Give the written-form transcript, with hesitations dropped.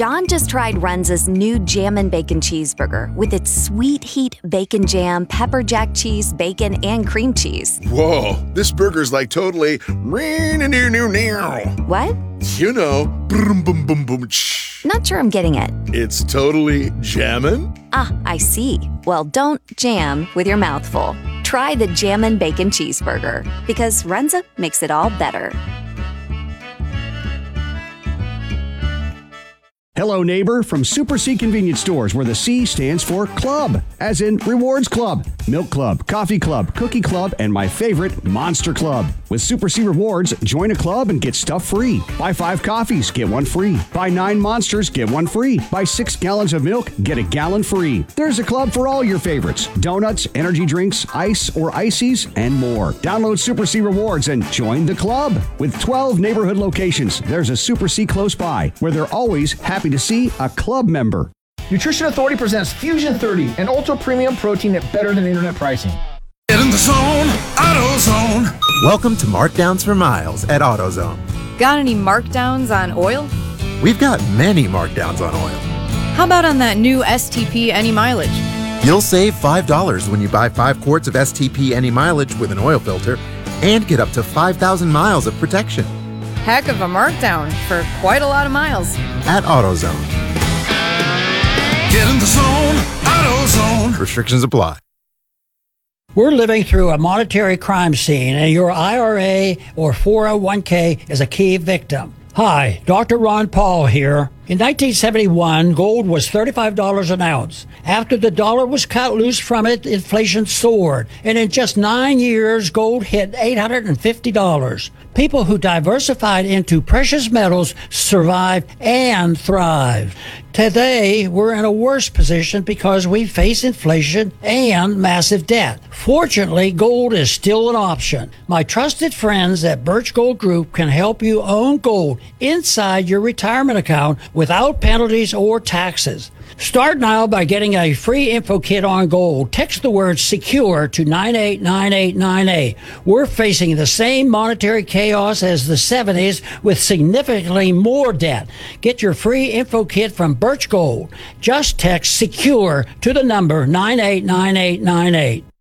John just tried Runza's new Jammin' Bacon Cheeseburger with its sweet heat bacon jam, pepper jack cheese, bacon, and cream cheese. Whoa, this burger's like totally... What? You know, boom, boom, boom, boom. Not sure I'm getting it. It's totally jammin'? Ah, I see. Well, don't jam with your mouth full. Try the Jammin' Bacon Cheeseburger, because Runza makes it all better. Hello, neighbor, from Super C Convenience Stores, where the C stands for club, as in Rewards Club, Milk Club, Coffee Club, Cookie Club, and my favorite, Monster Club. With Super C Rewards, join a club and get stuff free. Buy 5 coffees, get 1 free. Buy 9 Monsters, get 1 free. Buy 6 gallons of milk, get a gallon free. There's a club for all your favorites. Donuts, energy drinks, ice or ices, and more. Download Super C Rewards and join the club. With 12 neighborhood locations, there's a Super C close by, where they're always happy to see a club member. Nutrition Authority presents Fusion 30, an ultra premium protein at better than internet pricing. Get in the zone, AutoZone. Welcome to Markdowns for Miles at AutoZone. Got any markdowns on oil? We've got many markdowns on oil. How about on that new STP Any Mileage? You'll save $5 when you buy 5 quarts of STP Any Mileage with an oil filter and get up to 5,000 miles of protection. Heck of a markdown for quite a lot of miles. At AutoZone. Get in the zone, AutoZone. Restrictions apply. We're living through a monetary crime scene, and your IRA or 401k is a key victim. Hi, Dr. Ron Paul here. In 1971, gold was $35 an ounce. After the dollar was cut loose from it, inflation soared. And in just 9 years, gold hit $850. People who diversified into precious metals survived and thrived. Today, we're in a worse position because we face inflation and massive debt. Fortunately, gold is still an option. My trusted friends at Birch Gold Group can help you own gold inside your retirement account without penalties or taxes. Start now by getting a free info kit on gold. Text the word SECURE to 989898. We're facing the same monetary chaos as the 70s with significantly more debt. Get your free info kit from Birch Gold. Just text SECURE to the number 989898.